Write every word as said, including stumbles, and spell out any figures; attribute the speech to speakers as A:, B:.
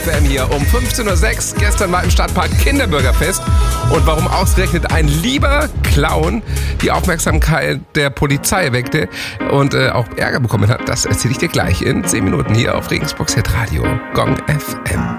A: F M hier um fünfzehn Uhr sechs. Gestern war im Stadtpark Kinderbürgerfest. Und warum ausgerechnet ein lieber Clown die Aufmerksamkeit der Polizei weckte und äh, auch Ärger bekommen hat, das erzähle ich dir gleich in zehn Minuten hier auf Regensburgs Hitradio Gong F M.